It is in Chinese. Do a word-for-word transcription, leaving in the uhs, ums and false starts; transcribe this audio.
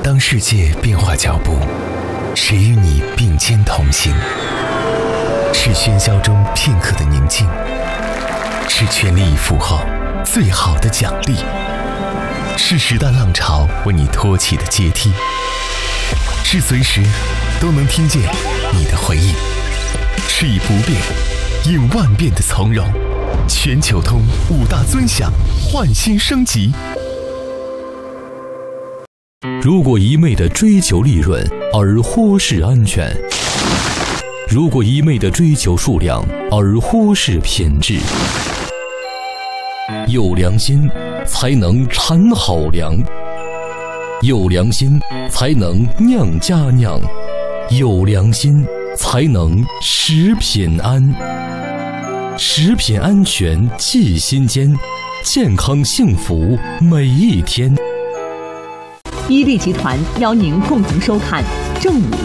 当世界变化脚步，谁与你并肩同行？是喧嚣中片刻的宁静，是全力以赴后最好的奖励，是时代浪潮为你托起的阶梯，是随时都能听见你的回应，是以不变应万变的从容。全球通五大尊享，焕新升级。 如果一味地追求利润而忽视安全，如果一味地追求数量而忽视品质，有良心才能产好粮，有良心才能酿佳酿，有良心才能食品安。食品安全记心间，健康幸福每一天。 伊利集团邀您共同收看正午